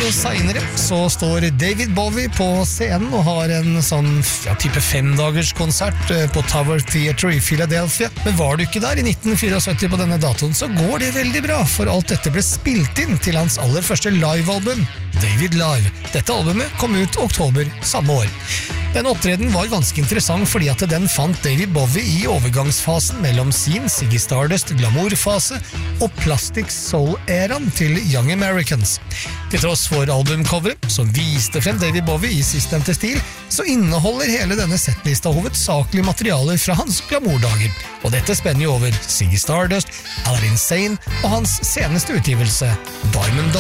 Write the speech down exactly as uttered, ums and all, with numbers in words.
senere så står David Bowie på scenen og har en sånn ja, type femdagers konsert på Tower Theatre i Philadelphia. Men var du ikke der i nitten syttifire på denne datoen, så går det veldig bra, for alt dette ble spilt inn til hans aller første livealbum, David Live. Dette albumet kom ut oktober samme år. Den opptreden var ganske interessant fordi at den fant David Bowie i overgangsfasen mellom sin Ziggy Stardust glamourfase og Plastic Soul-æraen til Young Americans. Til tross for albumcoveret, som viste frem David Bowie i sistnevnte stil, så inneholder hele denne settlista hovedsakelig materialer fra hans glamourdager. Og dette spenner jo over Ziggy Stardust, Aladdin Sane og hans seneste utgivelse, Diamond Dog.